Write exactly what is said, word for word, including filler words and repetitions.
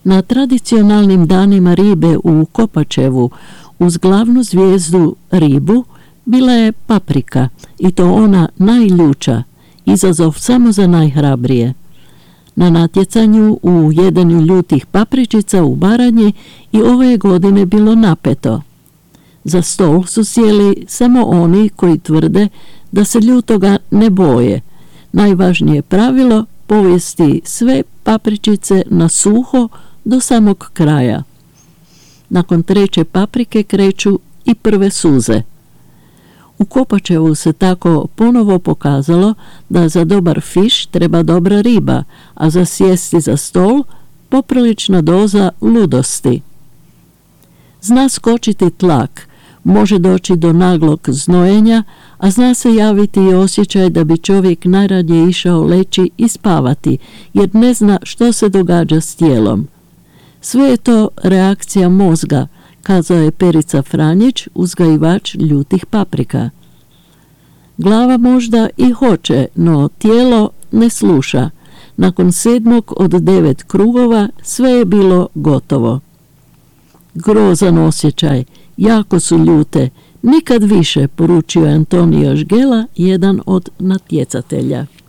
Na tradicionalnim danima ribe u Kopačevu uz glavnu zvijezdu ribu bila je paprika, i to ona najljuča, izazov samo za najhrabrije. Na natjecanju u jedanju ljutih papričica u Baranji i ove godine bilo napeto. Za stol su sjeli samo oni koji tvrde da se ljutoga ne boje. Najvažnije pravilo povesti sve papričice na suho do samog kraja. Nakon treće paprike kreću i prve suze. U Kopačevu se tako ponovo pokazalo da za dobar fiš treba dobra riba, a za sjesti za stol poprilična doza ludosti. Zna skočiti tlak, može doći do naglog znojenja, a zna se javiti i osjećaj da bi čovjek najradije išao leći i spavati, jer ne zna što se događa s tijelom. Sve je to reakcija mozga, kazao je Perica Franjić, uzgajivač ljutih paprika. Glava možda i hoće, no tijelo ne sluša. Nakon sedmog od devet krugova sve je bilo gotovo. Grozan osjećaj, jako su ljute, nikad više, poručio je Antonio Žgela, jedan od natjecatelja.